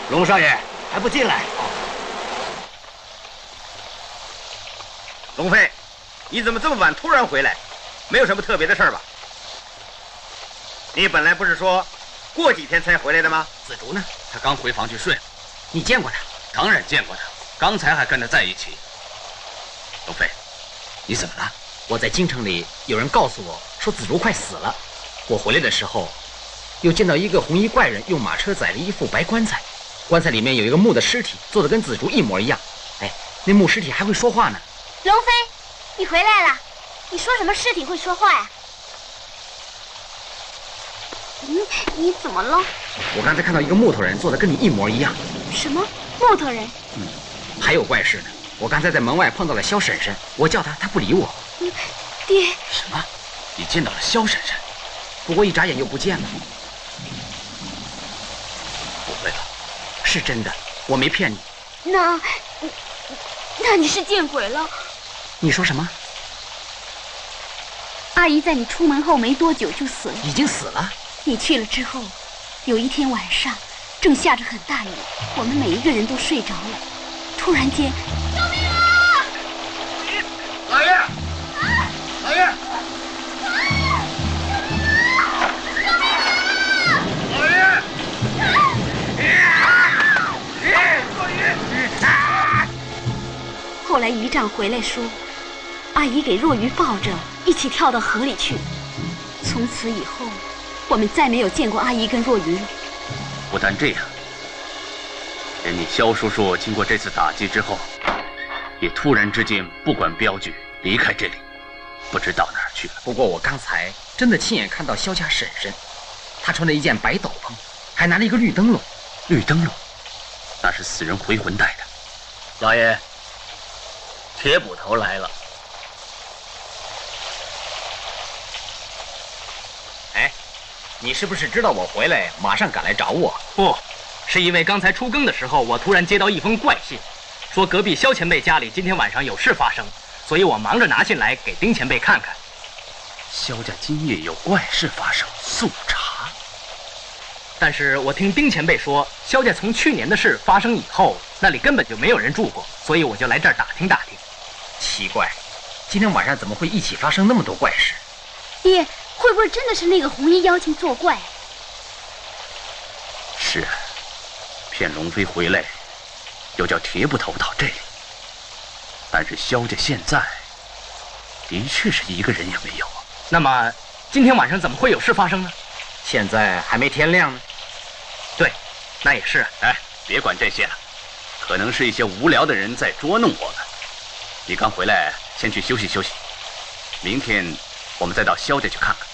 龙少爷还不进来？ 龙飞，你怎么这么晚突然回来？没有什么特别的事儿吧？你本来不是说过几天才回来的吗？ 紫竹呢？他刚回房去睡了。你见过他？当然见过他，刚才还跟他在一起。龙飞，你怎么了？我在京城里，有人告诉我说紫竹快死了。我回来的时候，又见到一个红衣怪人用马车载了一副白棺材，棺材里面有一个木的尸体，做的跟紫竹一模一样。哎，那木尸体还会说话呢。 龙飞，你回来了。你说什么尸体会说话呀？你怎么了？ 我刚才看到一个木头人做的跟你一模一样。 什么木头人？ 还有怪事呢。我刚才在门外碰到了萧婶婶，我叫她，她不理我。 爹。 什么？你见到了萧婶婶？不过一眨眼又不见了。不会吧？是真的，我没骗你。 那你是见鬼了？ 你说什么？ 阿姨在你出门后没多久就死了。 已经死了？ 你去了之后，有一天晚上，正下着很大雨，我们每一个人都睡着了。突然间，救命啊！ 老爷，老爷，老爷， 后来姨丈回来说，阿姨给若愚抱着一起跳到河里去。从此以后，我们再没有见过阿姨跟若愚了。 不但这样，连你萧叔叔经过这次打击之后，也突然之间不管镖局离开这里，不知到哪儿去了。 不过我刚才真的亲眼看到萧家婶婶，她穿着一件白斗篷，还拿了一个绿灯笼。 绿灯笼，那是死人回魂带的。 老爷，铁捕头来了。 哎，你是不是知道我回来，马上赶来找我？ 不，是因为刚才出更的时候，我突然接到一封怪信，说隔壁萧前辈家里今天晚上有事发生，所以我忙着拿信来给丁前辈看看。 萧家今夜有怪事发生，速查。 但是我听丁前辈说，萧家从去年的事发生以后，那里根本就没有人住过，所以我就来这儿打听打听。 奇怪，今天晚上怎么会一起发生那么多怪事？ 爹，会不会真的是那个红衣妖精作怪？ 是啊，骗龙飞回来，又叫铁捕头到这里。但是萧家现在的确是一个人也没有啊。 那么今天晚上怎么会有事发生呢？ 现在还没天亮呢。 对，那也是。 哎，别管这些了，可能是一些无聊的人在捉弄我们。你刚回来，先去休息休息，明天我们再到萧家去看看。